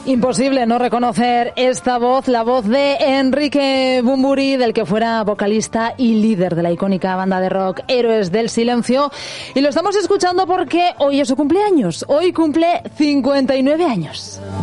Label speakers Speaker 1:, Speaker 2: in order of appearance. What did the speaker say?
Speaker 1: Imposible no reconocer esta voz, la voz de Enrique Bunbury, del que fuera vocalista y líder de la icónica banda de rock Héroes del Silencio. Y lo estamos escuchando porque hoy es su cumpleaños. Hoy cumple 59 años.